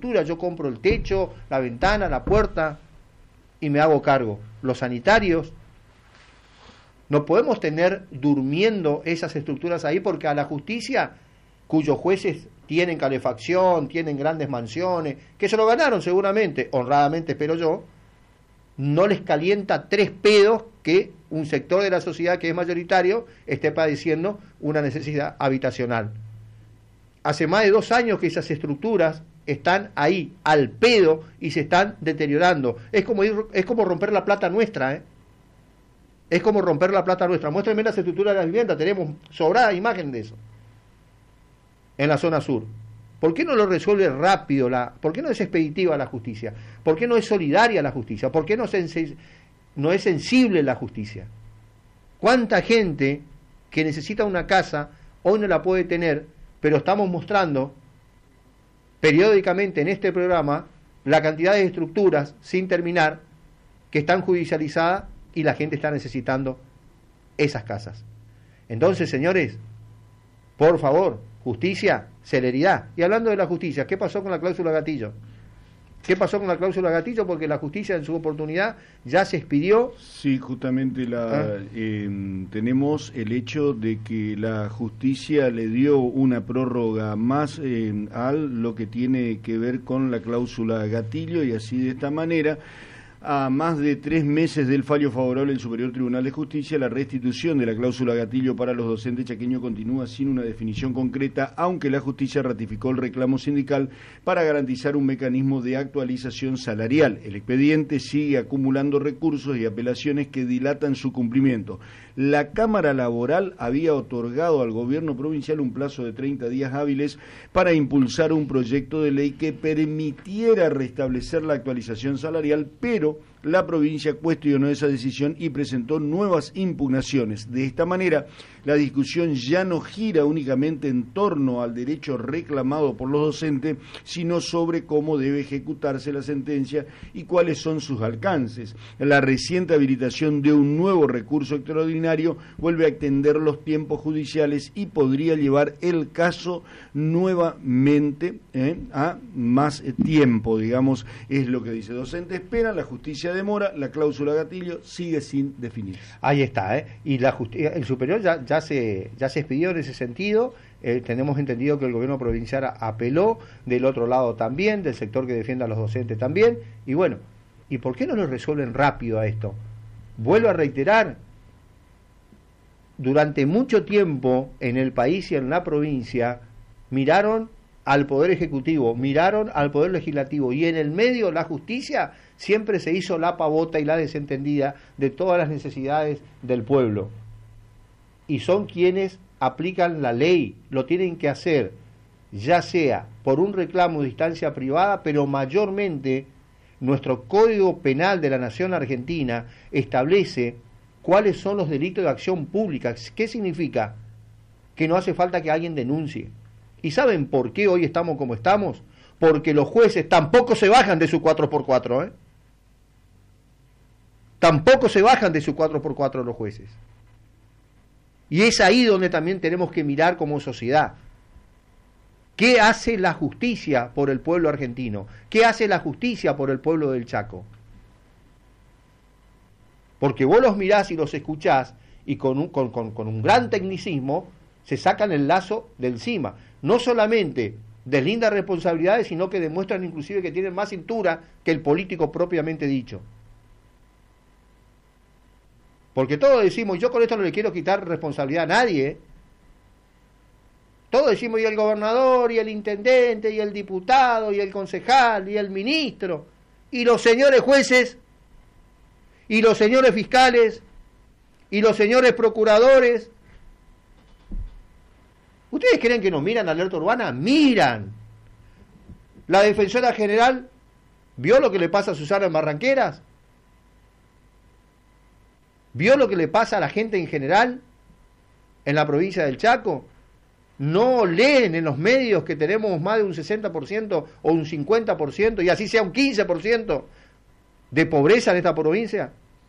estructura, yo compro el techo, la ventana, la puerta y me hago cargo. Los sanitarios, no podemos tener durmiendo esas estructuras ahí, porque a la justicia, cuyos jueces tienen calefacción, tienen grandes mansiones, que se lo ganaron seguramente, honradamente espero yo, no les calienta 3 pedos que un sector de la sociedad que es mayoritario esté padeciendo una necesidad habitacional. Hace más de 2 años que esas estructuras están ahí, al pedo, y se están deteriorando. Es como romper la plata nuestra, Es como romper la plata nuestra. Muéstrenme las estructuras de la vivienda, tenemos sobrada imagen de eso en la zona sur. ¿Por qué no lo resuelve rápido? ¿Por qué no es expeditiva la justicia? ¿Por qué no es solidaria la justicia? ¿Por qué no es sensible la justicia? ¿Cuánta gente que necesita una casa hoy no la puede tener, pero estamos mostrando periódicamente en este programa la cantidad de estructuras sin terminar que están judicializadas y la gente está necesitando esas casas? Entonces, señores, por favor, justicia, celeridad. Y hablando de la justicia, ¿qué pasó con la cláusula gatillo? ¿Qué pasó con la cláusula gatillo? Porque la justicia en su oportunidad ya se expidió. Sí, justamente tenemos el hecho de que la justicia le dio una prórroga más a lo que tiene que ver con la cláusula gatillo, y así de esta manera, a más de 3 meses del fallo favorable del Superior Tribunal de Justicia, la restitución de la cláusula gatillo para los docentes chaqueños continúa sin una definición concreta, aunque la justicia ratificó el reclamo sindical para garantizar un mecanismo de actualización salarial. El expediente sigue acumulando recursos y apelaciones que dilatan su cumplimiento. La Cámara Laboral había otorgado al gobierno provincial un plazo de 30 días hábiles para impulsar un proyecto de ley que permitiera restablecer la actualización salarial, pero la provincia cuestionó esa decisión y presentó nuevas impugnaciones. De esta manera, la discusión ya no gira únicamente en torno al derecho reclamado por los docentes, sino sobre cómo debe ejecutarse la sentencia y cuáles son sus alcances. La reciente habilitación de un nuevo recurso extraordinario vuelve a extender los tiempos judiciales y podría llevar el caso nuevamente a más tiempo, digamos, es lo que dice. Docentes esperan, la justicia demora, la cláusula gatillo sigue sin definir. Ahí está, y el superior ya se expidió en ese sentido. Tenemos entendido que el gobierno provincial apeló, del otro lado también, del sector que defiende a los docentes también, y bueno, ¿y por qué no lo resuelven rápido a esto? Vuelvo a reiterar, durante mucho tiempo en el país y en la provincia miraron al Poder Ejecutivo, miraron al Poder Legislativo, y en el medio la justicia siempre se hizo la pavota y la desentendida de todas las necesidades del pueblo. Y son quienes aplican la ley, lo tienen que hacer, ya sea por un reclamo de instancia privada, pero mayormente nuestro Código Penal de la Nación Argentina establece cuáles son los delitos de acción pública. ¿Qué significa? Que no hace falta que alguien denuncie. ¿Y saben por qué hoy estamos como estamos? Porque los jueces tampoco se bajan de su 4x4, Tampoco se bajan de su 4x4 los jueces. Y es ahí donde también tenemos que mirar como sociedad. ¿Qué hace la justicia por el pueblo argentino? ¿Qué hace la justicia por el pueblo del Chaco? Porque vos los mirás y los escuchás y con un gran tecnicismo se sacan el lazo de encima. No solamente deslindan responsabilidades, sino que demuestran inclusive que tienen más cintura que el político propiamente dicho. Porque todos decimos, yo con esto no le quiero quitar responsabilidad a nadie. Todos decimos, y el gobernador, y el intendente, y el diputado, y el concejal, y el ministro, y los señores jueces, y los señores fiscales, y los señores procuradores. ¿Ustedes creen que nos miran Alerta Urbana? ¡Miran! La defensora general vio lo que le pasa a Susana en Barranqueras. ¿Vio lo que le pasa a la gente en general en la provincia del Chaco? ¿No leen en los medios que tenemos más de un 60% o un 50% y así sea un 15% de pobreza en esta provincia?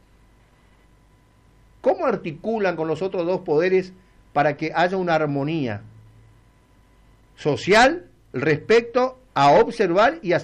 ¿Cómo articulan con los otros dos poderes para que haya una armonía social respecto a observar y